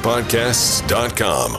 SportsGridPodcasts.com.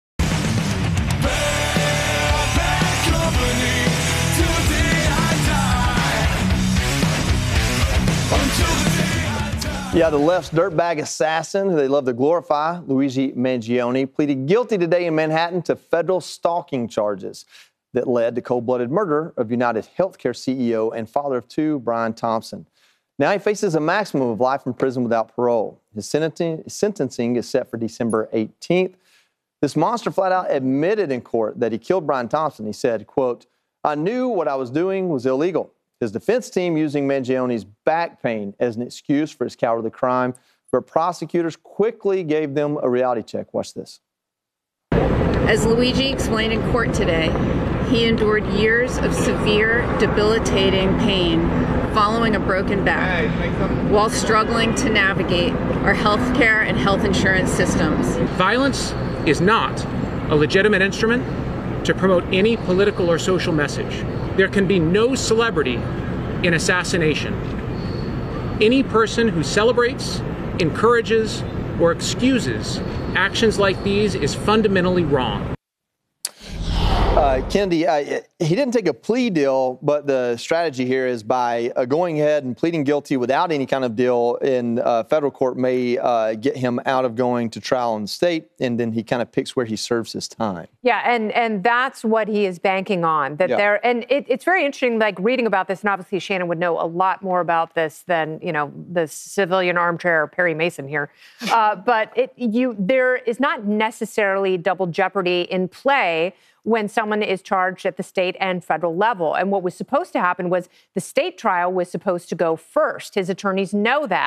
Yeah, the left's dirtbag assassin, who they love to glorify, Luigi Mangione, pleaded guilty today in Manhattan to federal stalking charges that led to cold-blooded murder of United Healthcare CEO and father of two, Brian Thompson. Now he faces a maximum of life in prison without parole. His sentencing is set for December 18th. This monster flat out admitted in court that he killed Brian Thompson. He said, quote, "I knew what I was doing was illegal." His defense team using Mangione's back pain as an excuse for his cowardly crime, but prosecutors quickly gave them a reality check. Watch this. As Luigi explained in court today, he endured years of severe, debilitating pain following a broken back while struggling to navigate our healthcare and health insurance systems. Violence is not a legitimate instrument to promote any political or social message. There can be no celebrity in assassination. Any person who celebrates, encourages, or excuses actions like these is fundamentally wrong. Kennedy, he didn't take a plea deal, but the strategy here is by going ahead and pleading guilty without any kind of deal in federal court may get him out of going to trial in the state, and then he kind of picks where he serves his time. Yeah, and that's what he is banking on. That there, and it's very interesting, like reading about this, and obviously Shannon would know a lot more about this than the civilian armchair Perry Mason here. But there is not necessarily double jeopardy in play when someone is charged at the state and federal level. And what was supposed to happen was the state trial was supposed to go first. His attorneys know that.